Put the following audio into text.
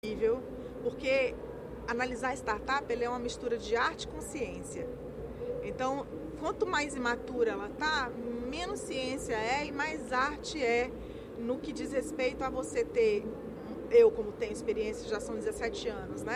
Porque analisar a startup ela é uma mistura de arte com ciência. Então, quanto mais imatura ela está, menos ciência é e mais arte é no que diz respeito a você ter... Eu, como tenho experiência, já são 17 anos, né?